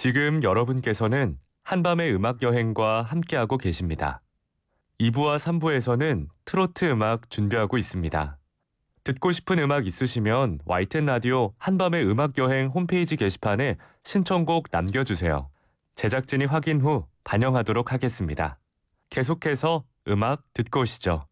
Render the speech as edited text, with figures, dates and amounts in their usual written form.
지금 여러분께서는 한밤의 음악 여행과 함께하고 계십니다. 2부와 3부에서는 트로트 음악 준비하고 있습니다. 듣고 싶은 음악 있으시면 YTN 라디오 한밤의 음악 여행 홈페이지 게시판에 신청곡 남겨주세요. 제작진이 확인 후 반영하도록 하겠습니다. 계속해서 음악 듣고 오시죠.